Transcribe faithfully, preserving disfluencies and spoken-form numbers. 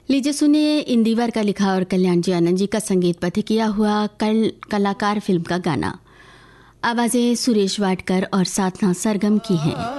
लीजिए सुनिए इंदिवर का लिखा और कल्याण जी आनंद जी का संगीतबद्ध किया हुआ कल कलाकार फिल्म का गाना। आवाज़ें सुरेश वाडकर और साधना सरगम की हैं।